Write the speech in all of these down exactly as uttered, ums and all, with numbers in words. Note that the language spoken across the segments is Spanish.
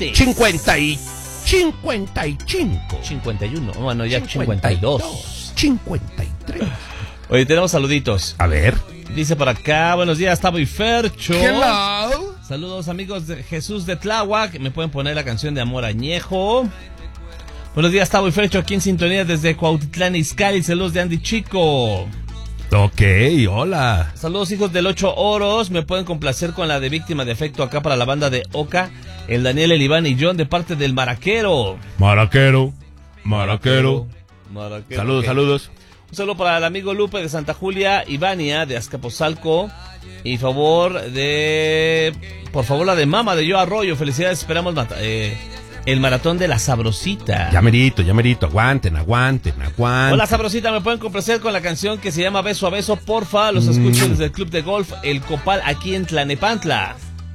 martes. cincuenta y cincuenta y cinco. cincuenta y uno. Bueno, ya cincuenta y dos. cincuenta y tres. Oye, tenemos saluditos. A ver. Dice por acá, buenos días, Tavo y Fercho. Hello. Saludos amigos de Jesús de Tláhuac. Me pueden poner la canción de Amor Añejo. Buenos días, Tavo y Fercho, aquí en sintonía desde Cuautitlán Izcalli. Saludos de Andy Chico. Ok, hola. Saludos hijos del Ocho Oros. Me pueden complacer con la de Víctima de Afecto acá para la banda de Oca, el Daniel, el Iván y John de parte del Maraquero. Maraquero. Maraquero. Maraquero. Saludos, okay. saludos. Un saludo para el amigo Lupe de Santa Julia, Ivania de Azcapotzalco. Y favor de... Por favor, la de Mama de Yo Arroyo. Felicidades, esperamos eh, el maratón de la Sabrosita. Ya merito, ya merito. Aguanten, aguanten, aguanten. Hola, Sabrosita, me pueden complacer con la canción que se llama Beso a Beso, porfa. Los Mm. escucho desde el Club de Golf El Copal, aquí en Tlanepantla.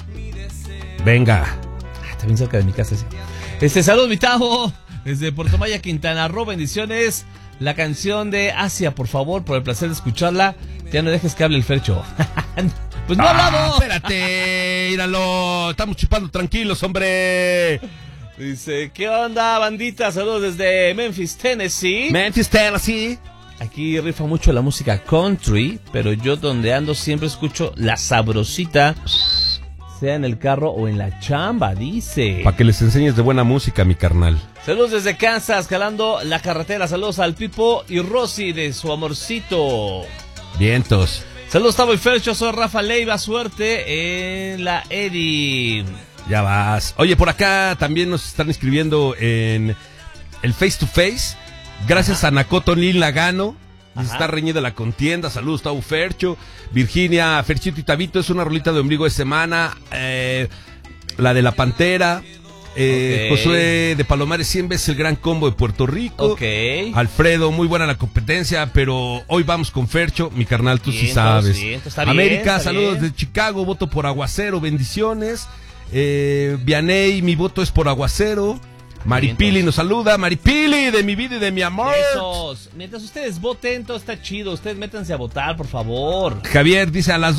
Venga. Ah, está bien cerca de mi casa, sí. Este, saludos, mi Tavo. Desde Puerto Maya, Quintana Roo, bendiciones. La canción de Asia, por favor, por el placer de escucharla. Ya no dejes que hable el Fercho. Pues no ha Ah, hablado. espérate, míralo. Estamos chupando tranquilos, hombre. Dice, ¿qué onda, bandita? Saludos desde Memphis, Tennessee. Memphis, Tennessee. Aquí rifa mucho la música country, pero yo donde ando siempre escucho la Sabrosita, sea en el carro o en la chamba, dice. Para que les enseñes de buena música, mi carnal. Saludos desde Kansas, jalando la carretera. Saludos al Pipo y Rosy de su amorcito. Vientos. Saludos, Tavo y Fercho, soy Rafa Leiva, suerte en la Edi. Ya vas. Oye, por acá también nos están escribiendo en el Face to Face. Gracias Ajá. a Nakoto Lin Lagano. Dice, está reñida la contienda. Saludos, Tavo Fercho. Virginia, Ferchito y Tabito, es una rolita de ombligo de semana. Eh, la de la Pantera. Eh, okay. Josué de Palomares, cien veces el gran combo de Puerto Rico. Okay. Alfredo, muy buena la competencia, pero hoy vamos con Fercho, mi carnal, tú bien, sí sabes. Bien, está América, bien, está saludos bien. de Chicago, voto por Aguacero, bendiciones. Eh, Vianey, mi voto es por Aguacero. Maripili nos saluda, Maripili, de mi vida y de mi amor. Esos. Mientras ustedes voten, todo está chido. Ustedes métanse a votar, por favor. Javier dice a las